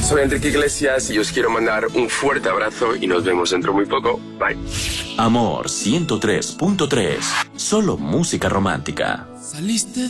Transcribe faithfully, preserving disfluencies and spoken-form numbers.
Soy Enrique Iglesias y os quiero mandar un fuerte abrazo y nos vemos dentro muy poco. Bye. Amor ciento tres punto tres. Solo música romántica. Saliste